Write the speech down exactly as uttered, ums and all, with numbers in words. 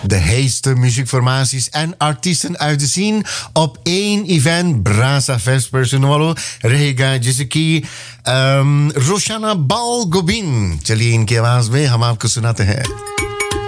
De heetste muziekformaties en artiesten uit de scene op één event. Brasa Fest Personolo, रहेगा जैसे कि रोशाना बाल गोबिन. चलिए इनकी आवाज में हम आपको सुनाते हैं.